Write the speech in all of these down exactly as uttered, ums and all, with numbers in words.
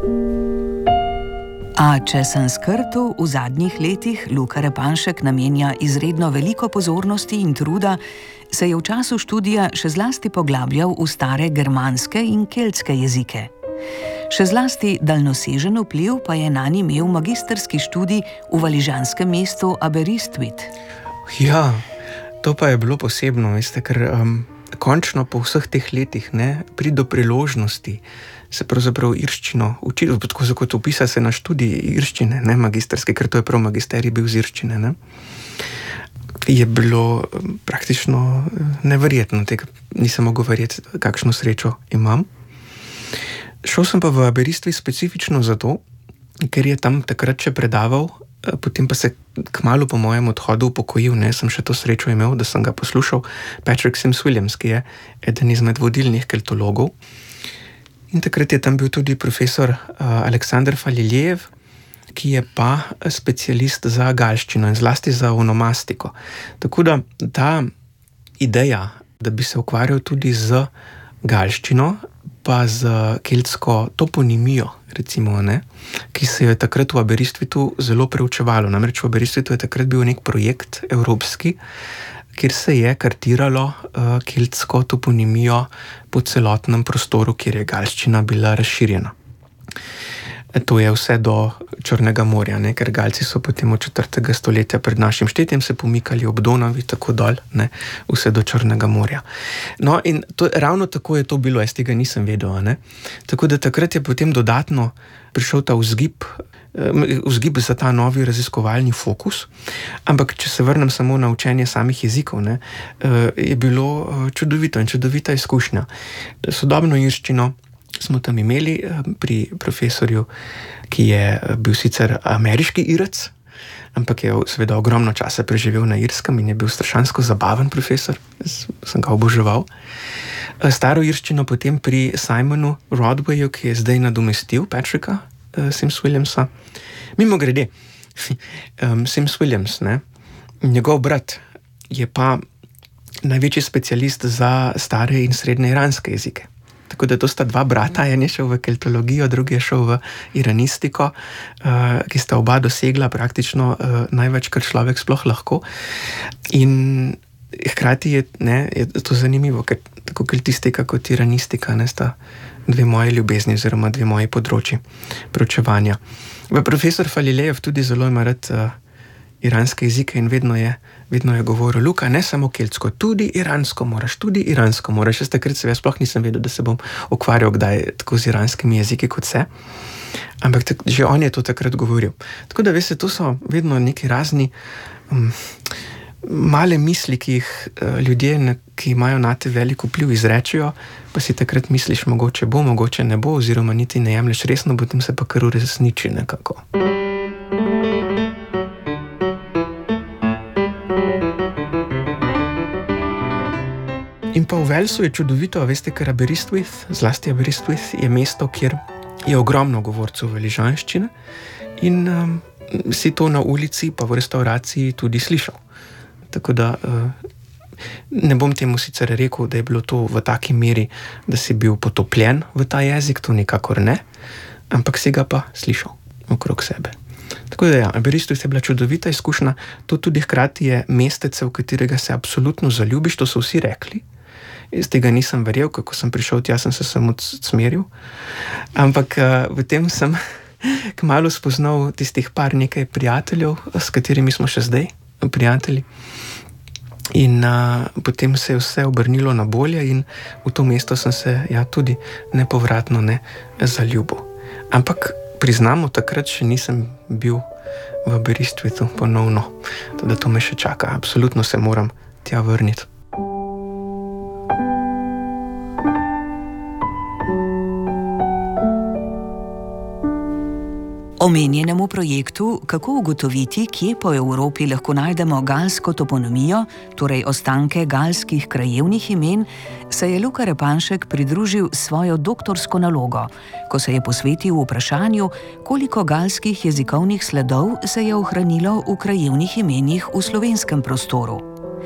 A če Sanskrtu v zadnjih letih Luka Repanšek namenja izredno veliko pozornosti in truda, se je v času študija še zlasti poglabljal v stare germanske in keltske jezike. Še zlasti daljnosežen vpliv pa je nanj imel magistrski študij v valižanskem mestu Aberystwyth. Ja, to pa je bilo posebno, veste, ker um, končno po vseh teh letih ne, pride do priložnosti se pravzaprav irščino učiti, tako kot upisa se na študij irščine, ne magisterski, ker to je prav magisterij bil z irščine, ne. Je bilo praktično neverjetno, tega nisem mogel verjeti, kakšno srečo imam. Šel sem pa v Aberystwyth specifično zato, ker je tam takrat še predaval, potem pa se kmalu po mojem odhodu upokojil, ne, sem še to srečo imel, da sem ga poslušal, Patrick Sims-Williams, ki je eden izmed vodilnih keltologov. In takrat je tam bil tudi profesor uh, Aleksandr Faliljejev, ki je pa specialist za galščino in zlasti za onomastiko. Tako da ta ideja, da bi se ukvarjal tudi z galščino, pa z keltsko toponimijo, recimo, ne, ki se je takrat v Aberystwythu zelo preučevalo. Namreč v Aberystwythu je takrat bil nek projekt evropski, kjer se je kartiralo uh, keltsko toponimijo po celotnem prostoru, kjer je galščina bila razširjena. E, to je vse do Črnega morja, ne, ker Galci so potem od četrtega stoletja pred našim štetjem se pomikali ob Donavi, tako dol, ne, vse do Črnega morja. No, in to, ravno tako je to bilo, jaz tega nisem vedel, ne. Tako da takrat je potem dodatno prišel ta vzgib, vzgib za ta novi raziskovalni fokus, ampak če se vrnem samo na učenje samih jezikov, ne, je bilo čudovito in čudovita izkušnja. Sodobno irščino smo tam imeli pri profesorju, ki je bil sicer ameriški Irec, ampak je seveda ogromno časa preživel na Irskem in je bil strašansko zabaven profesor, jaz sem ga oboževal. Staro irščino potem pri Simonu Rodwayu, ki je zdaj nadomestil Patricka uh, Sims-Williamsa. Mimo grede, um, Sims-Williams, ne, njegov brat je pa največji specialist za stare in srednje iranske jezike. Tako da to sta dva brata, en je šel v keltologijo, drugi je šel v iranistiko, uh, ki sta oba dosegla praktično uh, največ, kar človek sploh lahko. In hkrati je, ne, je to zanimivo, ker tako keltistika kot iranistika, ne, sta dve moje ljubezni oziroma dve moje področji preučevanja. Profesor Faliljejev tudi zelo ima rad uh, iranske jezike in vedno je, vedno je govoril, Luka, ne samo keltsko, tudi iransko moraš, tudi iransko moraš. Jaz takrat se, jaz sploh nisem vedel, da se bom ukvarjal kdaj tako z iranskimi jeziki kot se, ampak tak, že on je to takrat govoril. Tako da, veste, to so vedno neki razni um, male misli, ki jih uh, ljudje, ne, ki imajo nate veliko vpliv, izrečejo, pa si takrat misliš, mogoče bo, mogoče ne bo, oziroma niti ne jemlješ resno, potem se pa kar uresniči nekako. In pa v Walesu je čudovito, veste, ker Aberystwyth, zlasti Aberystwyth, je mesto, kjer je ogromno govorcev valižanščine in um, si to na ulici pa v restauraciji tudi slišal. Tako da uh, ne bom temu sicer rekel, da je bilo to v taki meri, da si bil potopljen v ta jezik, to nikakor ne, ampak si ga pa slišal okrog sebe. Tako da ja, Aberystwyth je bila čudovita izkušnja, to tudi hkrati je mestece, v katerega se absolutno zaljubiš, to so vsi rekli. Iz tega nisem verjel, kako sem prišel tja, sem se samo smeril. Ampak uh, v tem sem kmalu spoznal tistih par nekaj prijateljev, s katerimi smo še zdaj prijatelji. In uh, potem se je vse obrnilo na bolje in v to mesto sem se ja tudi nepovratno ne zaljubil. Ampak priznamo, takrat še nisem bil v Aberystwythu ponovno. Teda to me še čaka. Absolutno se moram tja vrniti. Omenjenemu projektu, kako ugotoviti, kje po Evropi lahko najdemo galsko toponimijo, torej ostanke galskih krajevnih imen, se je Luka Repanšek pridružil svojo doktorsko nalogo, ko se je posvetil vprašanju, koliko galskih jezikovnih sledov se je ohranilo v krajevnih imenih v slovenskem prostoru.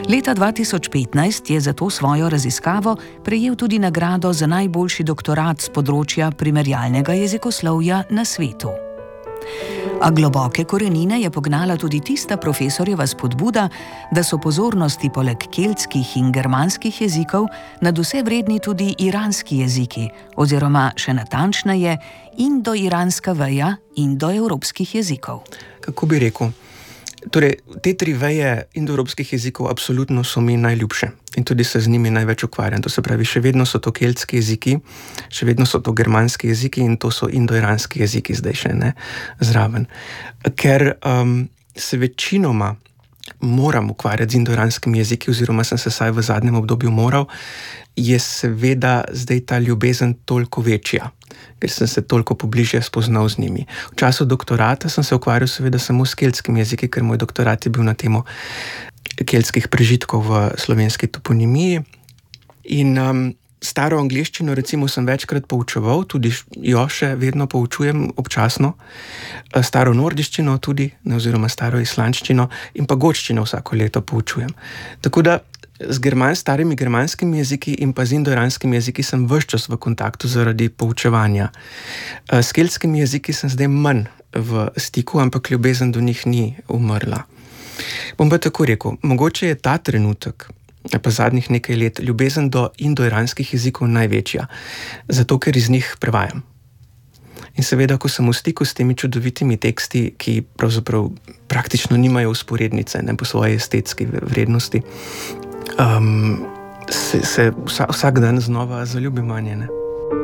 Leta dva tisoč petnajst je za to svojo raziskavo prejel tudi nagrado za najboljši doktorat z področja primerjalnega jezikoslovja na svetu. A globoke korenine je pognala tudi tista profesorjeva spodbuda, da so pozornosti poleg keltskih in germanskih jezikov nadvse vredni tudi iranski jeziki, oziroma še natančneje indo-iranska veja indoevropskih jezikov. Kako bi rekel? Torej, te tri veje indoevropskih jezikov absolutno so mi najljubše in tudi se z njimi največ ukvarjam. To se pravi, še vedno so to keltski jeziki, še vedno so to germanski jeziki in to so indo-iranski jeziki zdaj še ne zraven. Ker um, se večinoma moram ukvarjati z indo-iranskimi jeziki, oziroma sem se saj v zadnjem obdobju moral, je seveda zdaj ta ljubezen toliko večja, ker sem se toliko pobližje spoznal z njimi. V času doktorata sem se ukvarjal seveda samo s keltskimi jeziki, ker moj doktorat je bil na temo keltskih prežitkov v slovenski toponimiji. In um, staro angleščino recimo sem večkrat poučeval, tudi jo še vedno poučujem občasno, staro nordiščino tudi, oziroma staro islandščino in pa gočščino vsako leto poučujem. Tako da z german, starimi germanskimi jeziki in pa z indo-iranskimi jeziki sem ves čas v kontaktu zaradi poučevanja. S keltskimi jeziki sem zdaj manj v stiku, ampak ljubezen do njih ni umrla. Bom pa tako rekel, mogoče je ta trenutek, pa zadnjih nekaj let, ljubezen do indo-iranskih jezikov največja, zato ker iz njih prevajam. In seveda, ko sem v stiku s temi čudovitimi teksti, ki pravzaprav praktično nimajo vzporednice, ne, po svoji estetski vrednosti, um, se, se vsa, vsak dan znova zaljubim vanje, ne.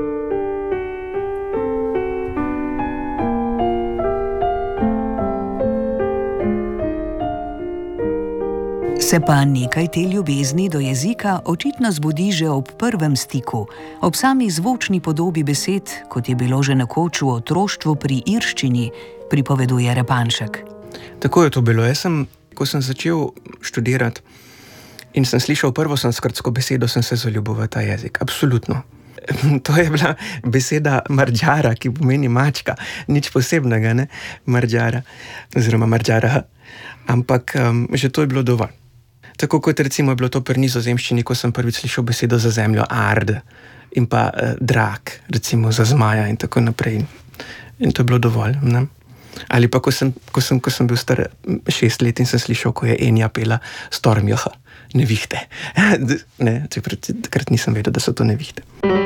Se pa nekaj te ljubezni do jezika očitno zbudi že ob prvem stiku, ob sami zvočni podobi besed, kot je bilo že nekoč v otroštvu pri irščini, pripoveduje Repanšek. Tako je to bilo. Jaz sem, ko sem začel študirati in sem slišal prvo sanskrtsko besedo, sem se zaljubil v ta jezik. Absolutno. To je bila beseda mardžara, ki pomeni mačka. Nič posebnega, ne? Mardžara, oziroma mardžara. Ampak um, že to je bilo dovolj. Tako kot recimo je bilo to pri nizozemščini, ko sem prvič slišal besedo za zemljo, ard, in pa uh, drak, recimo za zmaja in tako naprej. In to je bilo dovolj, ne? Ali pa ko sem, ko sem, ko sem bil star šest let in sem slišal, ko je Enja pela Stormjoha, nevihte. Ne, takrat nisem vedel, da so to nevihte.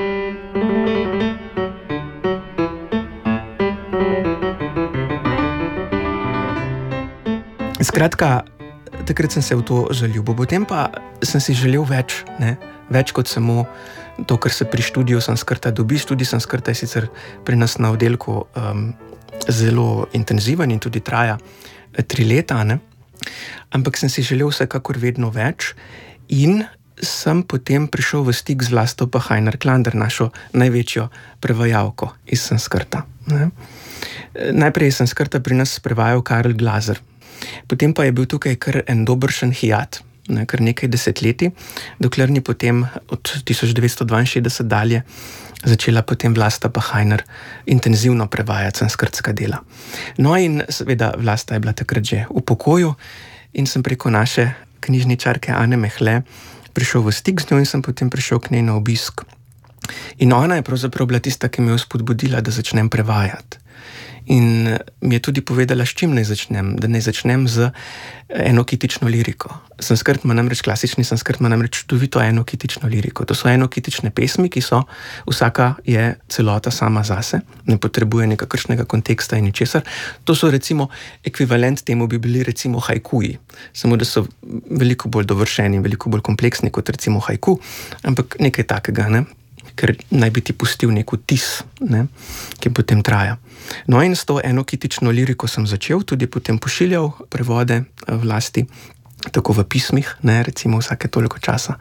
Skratka, takrat sem se v to zaljubil, potem pa sem si želel več, ne? Več kot samo to, kar se pri študiju sanskrta dobi. Študij sanskrta je sicer pri nas na oddelku um, zelo intenziven in tudi traja tri leta, ne? Ampak sem si želel vsekakor vedno več in sem potem prišel v stik z Vlasto Pahajner Klander, našo največjo prevajalko iz sanskrta, ne? Najprej je sanskrta pri nas prevajal Karl Glaser. Potem pa je bil tukaj kar en dobršen hijat, ne, kar nekaj desetletij, dokler ni potem od tisoč devetsto dvainšestdeset dalje začela potem Vlasta Pahajner intenzivno prevajati sanskrtska dela. No in seveda Vlasta je bila takrat že v pokoju in sem preko naše knjižničarke Ane Mehle prišel v stik z njo in sem potem prišel k njej na obisk. In ona je pravzaprav bila tista, ki me je spodbudila, da začnem prevajati. In mi je tudi povedala, s čim naj začnem, da naj začnem z enokitično liriko. Sanskrt ima namreč, klasični sanskrt ima namreč čudovito enokitično liriko. To so enokitične pesmi, ki so, vsaka je celota sama zase, ne potrebuje nekakršnega konteksta in ničesar. To so recimo, ekvivalent temu bi bili recimo hajkuji, samo da so veliko bolj dovršeni, veliko bolj kompleksni kot recimo hajku, ampak nekaj takega, ne? Ker naj bi ti pustil nek vtis, ne? Ki potem traja. No in s to enokitično liriko sem začel, tudi potem pošiljal prevode Vlasti, tako v pismih, ne, recimo vsake toliko časa.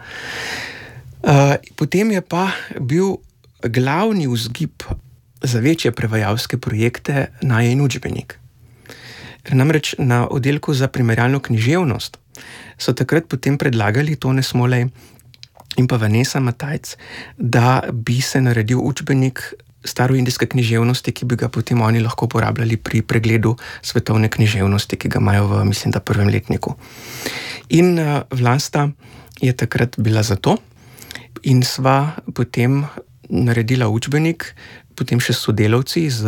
Uh, potem je pa bil glavni vzgib za večje prevajalske projekte najin učbenik. Namreč na oddelku za primerjalno književnost so takrat potem predlagali Tone Smolej in pa Vanessa Matajc, da bi se naredil učbenik staroindijske književnosti, ki bi ga potem oni lahko uporabljali pri pregledu svetovne književnosti, ki ga imajo v, mislim, da prvem letniku. In uh, Vlasta je takrat bila za to in sva potem naredila učbenik, potem še s sodelavci, z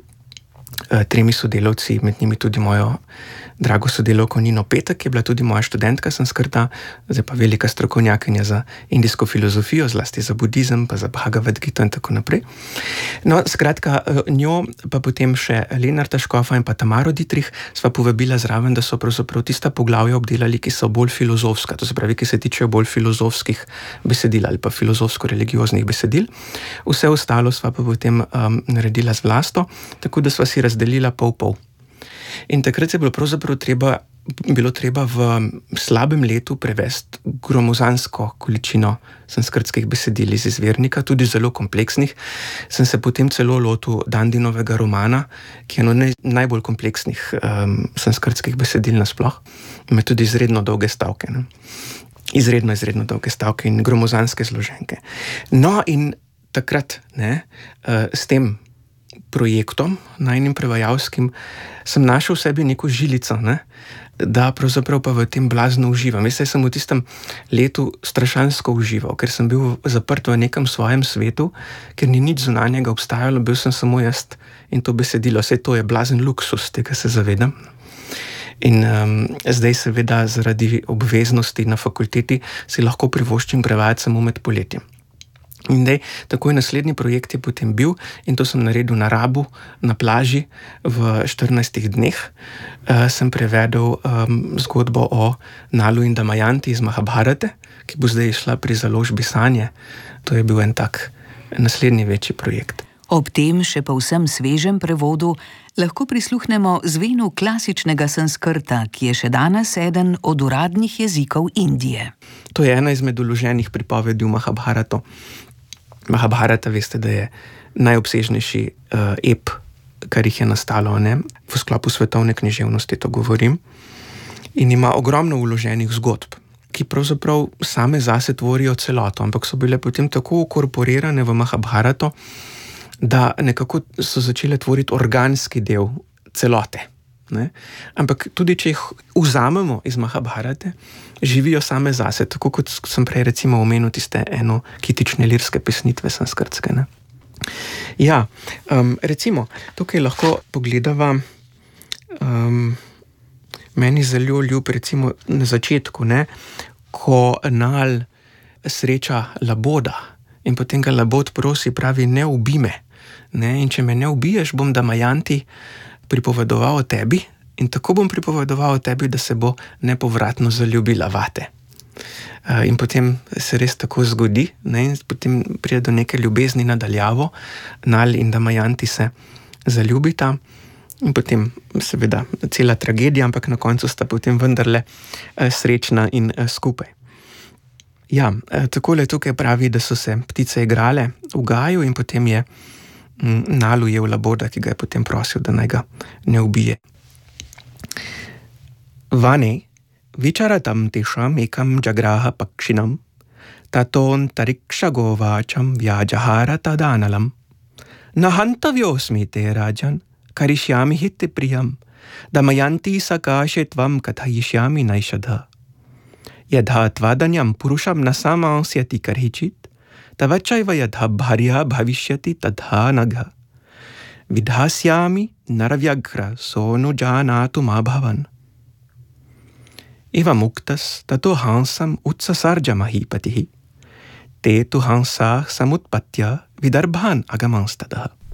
uh, tremi sodelavci, med njimi tudi mojo drago sodelavko Nino Petek, ki je bila tudi moja študentka sanskrta, zdaj pa velika strokovnjakinja za indijsko filozofijo, zlasti za budizem, pa za Bhagavad Gito in tako naprej. No, skratka, njo pa potem še Lenarta Škofa in pa Tamaro Dietrich sva povabila zraven, da so pravzaprav tista poglavja obdelali, ki so bolj filozofska, to se pravi, ki se tičejo bolj filozofskih besedil ali pa filozofsko-religioznih besedil. Vse ostalo sva pa potem um, naredila z Vlasto, tako da sva si razdelila pol-pol. In takrat je bilo pravzaprav treba, bilo treba v slabem letu prevesti gromozansko količino sanskrtskih besedil iz izvirnika, tudi zelo kompleksnih. Sem se potem celo lotil Dandinovega romana, ki je eno ne, najbolj kompleksnih um, sanskrtskih besedil nasploh. Ima tudi izredno dolge stavke. Ne? Izredno, izredno dolge stavke in gromozanske zloženke. No in takrat, ne, uh, s tem projektom, najnim prevajalskim, sem našel v sebi neko žilico, ne? Da pravzaprav pa v tem blazno uživam. Veste, sem v tistem letu strašansko užival, ker sem bil zaprt v nekem svojem svetu, ker ni nič zunanjega obstajalo, bil sem samo jaz in to besedilo. Vse to je blazen luksus, tega se zavedam. In um, zdaj seveda zaradi obveznosti na fakulteti si lahko privoščim prevajati samo med poletjem. In dej, takoj naslednji projekt je potem bil in to sem naredil na Rabu, na plaži v štirinajstih dneh. Uh, sem prevedel um, zgodbo o Nalu in Damajanti iz Mahabharate, ki bo zdaj išla pri založbi Sanje. To je bil en tak naslednji večji projekt. Ob tem še povsem svežem prevodu lahko prisluhnemo zvenu klasičnega sanskrta, ki je še danes eden od uradnih jezikov Indije. To je ena izmed vloženih pripovedi v Mahabharato. Mahabharata, veste, da je najobsežnejši uh, ep, kar jih je nastalo, ne? V sklopu svetovne književnosti, to govorim. In ima ogromno vloženih zgodb, ki pravzaprav same zase tvorijo celoto, ampak so bile potem tako ukorporirane v Mahabharato, da nekako so začele tvoriti organski del celote. Ne? Ampak tudi, če jih vzamemo iz Mahabharate, živijo same zase, tako kot sem prej recimo omenil tiste eno kitične lirske pesnitve sanskrtske. Ne? Ja, um, recimo, tukaj lahko pogledava um, meni zelo ljub, recimo na začetku, ne? Ko Nal sreča Laboda in potem ga Labod prosi, pravi, ne ubi me, ne? In če me ne ubiješ, bom Damajanti pripovedoval o tebi in tako bom pripovedoval o tebi, da se bo nepovratno zaljubila vate. Uh, in potem se res tako zgodi, ne? In potem pride do neke ljubezni nadaljavo, Nal in Damajanti se zaljubita in potem seveda cela tragedija, ampak na koncu sta potem vendarle uh, srečna in uh, skupaj. Ja, uh, takole tukaj pravi, da so se ptice igrale v gaju in potem je Nal ujel Laboda, ki ga je potem prosil, da naj ga ne ubije. Vane, vičaratam tešam ekam jagraha pakshinam, taton tarikšagovacham vyajahara tadanalam, nahantavjosmi te rajan, karishyami hitte priyam, damayanti sakashetvam kathayishyami naishadha. Yadha tvadanyam purusham nasamasyati karhichit, tavachaiva yadha bharya bhavishyati tadha nagha. Vidhasyami naravyagra sonu janatu ma bhavan. Eva muktas tato hansam utsasarja mahipatihi. Te tu hansa samutpatya vidarbhan agamanstadaha.